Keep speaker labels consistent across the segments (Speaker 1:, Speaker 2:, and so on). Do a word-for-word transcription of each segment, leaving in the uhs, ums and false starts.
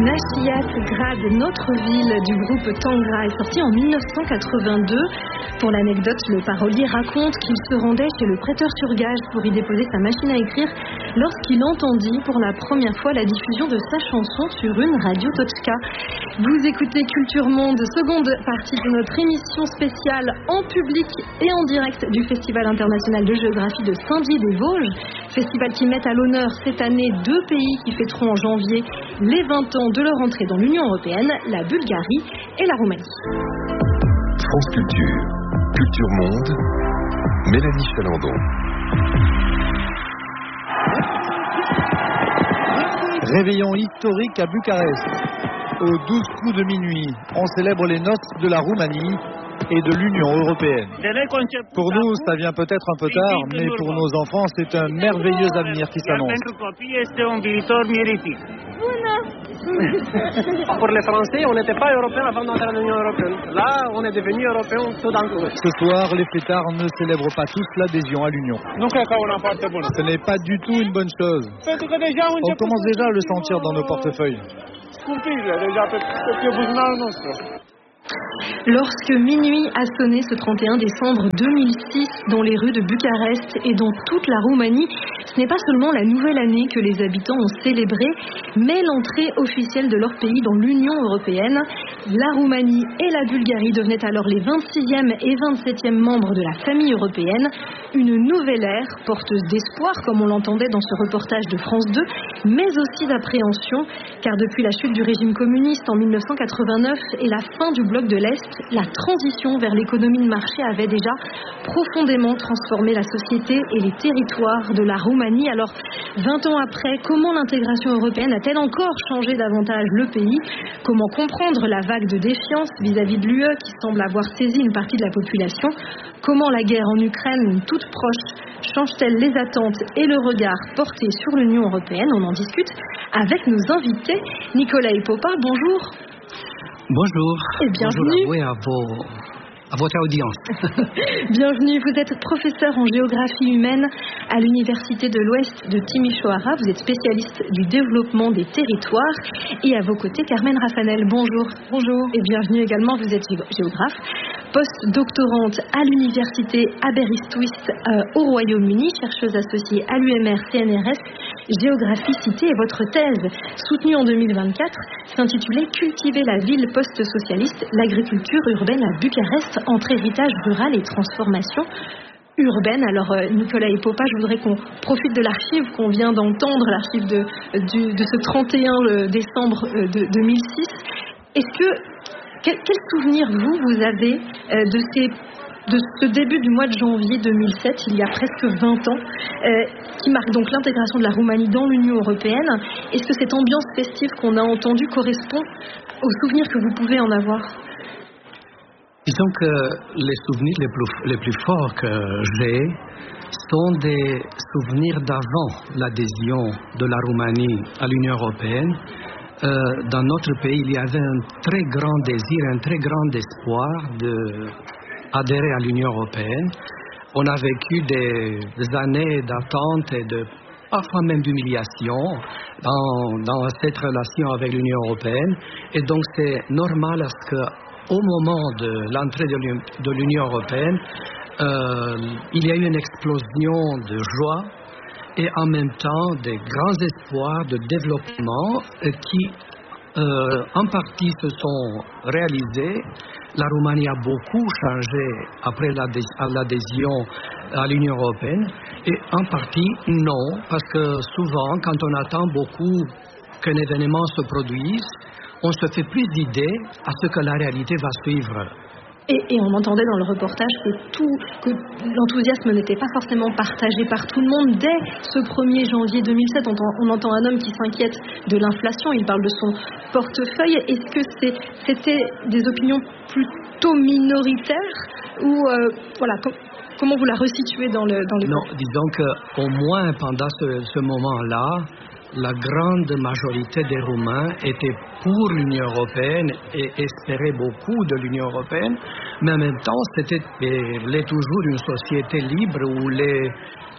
Speaker 1: Nachiat Grad, notre ville du groupe Tangra, est sorti en mille neuf cent quatre-vingt-deux. Pour l'anecdote, le parolier raconte qu'il se rendait chez le prêteur sur gage pour y déposer sa machine à écrire lorsqu'il entendit pour la première fois la diffusion de sa chanson sur une radio Tochka. Vous écoutez Culture Monde, seconde partie de notre émission spéciale en public et en direct du Festival international de géographie de Saint-Dié-des-Vosges. Festival qui met à l'honneur cette année deux pays qui fêteront en janvier les vingt ans de leur entrée dans l'Union européenne, la Bulgarie et la Roumanie.
Speaker 2: France Culture, Culture Monde, Mélanie Chalandon.
Speaker 3: Réveillon historique à Bucarest. Aux douze coups de minuit, on célèbre les noces de la Roumanie et de l'Union européenne. Pour nous, ça vient peut-être un peu tard, mais pour nos enfants, c'est un merveilleux avenir qui s'annonce.
Speaker 4: Pour les Français, on n'était pas européens avant d'entrer dans l'Union européenne. Là, on est devenu européens tout d'un coup.
Speaker 3: Ce soir, les fêtards ne célèbrent pas tous l'adhésion à l'Union. Ce n'est pas du tout une bonne chose. On commence déjà à le sentir dans nos portefeuilles.
Speaker 1: Lorsque minuit a sonné ce trente et un décembre deux mille six dans les rues de Bucarest et dans toute la Roumanie, ce n'est pas seulement la nouvelle année que les habitants ont célébrée, mais l'entrée officielle de leur pays dans l'Union européenne. La Roumanie et la Bulgarie devenaient alors les vingt-sixième et vingt-septième membres de la famille européenne. Une nouvelle ère, porteuse d'espoir, comme on l'entendait dans ce reportage de France deux, mais aussi d'appréhension, car depuis la chute du régime communiste en mille neuf cent quatre-vingt-neuf et la fin du bloc de l'Est, la transition vers l'économie de marché avait déjà profondément transformé la société et les territoires de la Roumanie. Alors, vingt ans après, comment l'intégration européenne a-t-elle encore changé davantage le pays? Comment comprendre la vague de défiance vis-à-vis de l'U E qui semble avoir saisi une partie de la population? Comment la guerre en Ukraine, toute proche, change-t-elle les attentes et le regard porté sur l'Union européenne? On en discute avec nos invités. Nicolas Hipopa, bonjour.
Speaker 5: Bonjour.
Speaker 1: Et bienvenue.
Speaker 5: Bonjour à, vous, à, vos, à votre audience.
Speaker 1: Bienvenue. Vous êtes professeur en géographie humaine à l'Université de l'Ouest de Timișoara. Vous êtes spécialiste du développement des territoires. Et à vos côtés, Carmen Raffanel. Bonjour. Bonjour. Et bienvenue également. Vous êtes géographe, post-doctorante à l'Université Aberystwyth euh, au Royaume-Uni, chercheuse associée à l'U M R C N R S. Géographie citée, et votre thèse, soutenue en deux mille vingt-quatre, s'intitulait « Cultiver la ville post-socialiste, l'agriculture urbaine à Bucarest entre héritage rural et transformation urbaine ». Alors, euh, Nicolas Hipopa, je voudrais qu'on profite de l'archive qu'on vient d'entendre, l'archive de, de, de ce trente et un décembre de deux mille six. Est-ce que, quel, quel souvenir, vous, vous avez euh, de ces de ce début du mois de janvier deux mille sept, il y a presque vingt ans, euh, qui marque donc l'intégration de la Roumanie dans l'Union européenne? Est-ce que cette ambiance festive qu'on a entendue correspond aux souvenirs que vous pouvez en avoir?
Speaker 5: Disons que les souvenirs les plus, les plus forts que j'ai sont des souvenirs d'avant l'adhésion de la Roumanie à l'Union européenne. Euh, dans notre pays, il y avait un très grand désir, un très grand espoir de adhérer à l'Union européenne. On a vécu des, des années d'attente et de, parfois même d'humiliation dans, dans cette relation avec l'Union européenne. Et donc c'est normal à ce qu'au moment de l'entrée de l'Union européenne, euh, il y a eu une explosion de joie et en même temps des grands espoirs de développement euh, qui euh, en partie se sont réalisés. La Roumanie a beaucoup changé après l'adhésion à l'Union européenne et en partie non, parce que souvent quand on attend beaucoup qu'un événement se produise, on se fait plus d'idées à ce que la réalité va suivre.
Speaker 1: Et, et on entendait dans le reportage que, tout, que l'enthousiasme n'était pas forcément partagé par tout le monde. Dès ce premier janvier deux mille sept, on, on entend un homme qui s'inquiète de l'inflation, il parle de son portefeuille. Est-ce que c'est, c'était des opinions plutôt minoritaires ou euh, voilà, com- comment vous la resituez dans le dans le
Speaker 5: Non, disons qu'au moins pendant ce, ce moment-là, la grande majorité des Roumains étaient pour l'Union européenne et espéraient beaucoup de l'Union européenne, mais en même temps, c'était elle est toujours une société libre où les,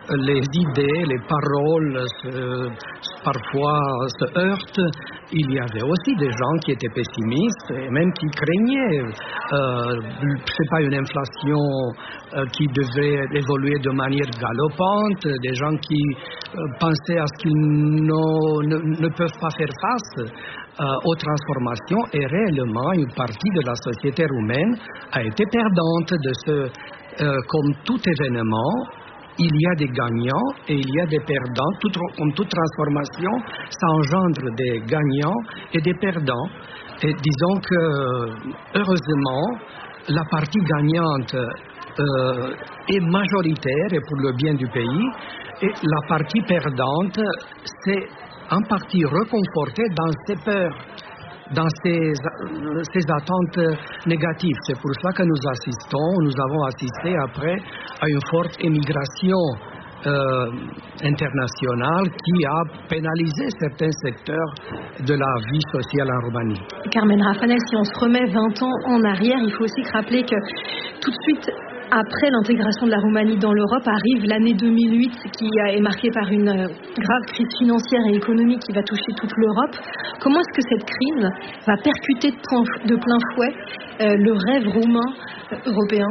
Speaker 5: les idées, les paroles se, parfois se heurtent. Il y avait aussi des gens qui étaient pessimistes et même qui craignaient, euh, c'est pas une inflation euh, qui devait évoluer de manière galopante, des gens qui euh, pensaient à ce qu'ils ne, ne peuvent pas faire face euh, aux transformations, et réellement une partie de la société roumaine a été perdante de ce, euh, comme tout événement. Il y a des gagnants et il y a des perdants. Tout, comme toute transformation, ça engendre des gagnants et des perdants. Et disons que, heureusement, la partie gagnante euh, est majoritaire et pour le bien du pays, et la partie perdante s'est en partie reconfortée dans ses peurs, dans ces, ces attentes négatives. C'est pour cela que nous assistons, nous avons assisté après à une forte émigration euh, internationale qui a pénalisé certains secteurs de la vie sociale en Roumanie.
Speaker 1: Carmen Rafanel, si on se remet vingt ans en arrière, il faut aussi se rappeler que tout de suite après l'intégration de la Roumanie dans l'Europe arrive l'année deux mille huit qui est marquée par une grave crise financière et économique qui va toucher toute l'Europe. Comment est-ce que cette crise va percuter de plein fouet euh, le rêve roumain européen ?